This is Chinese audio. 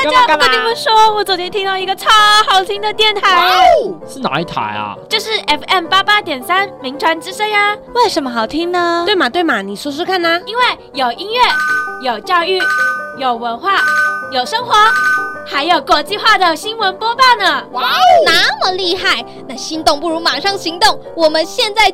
家，我跟你们说，我昨天听到一个超好听的电台， 是哪一台啊？ 就是 FM88.3名传之声呀。 为什么好听呢？ 对嘛，你说说看啊。 因为有音乐，有教育，有文化，有生活，还有国际化的新闻播报呢。 哇哦，那么厉害！那心动不如马上行动，我们现在